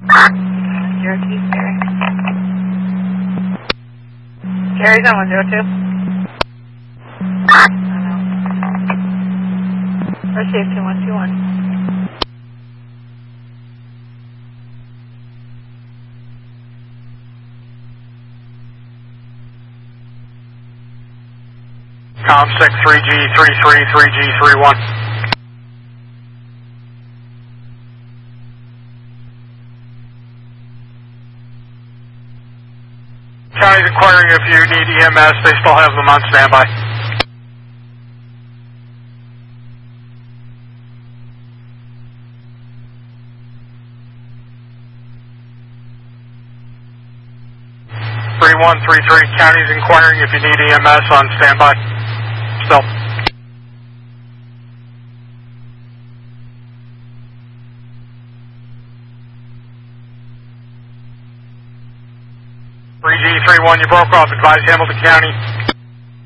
02 Gary. Gary's on 102. Received 2121. ComSec 3G33, 3G31. County's inquiring if you need EMS. They still have them on standby. County's inquiring if you need EMS on standby. Still. G31, you broke off. Advise Hamilton County.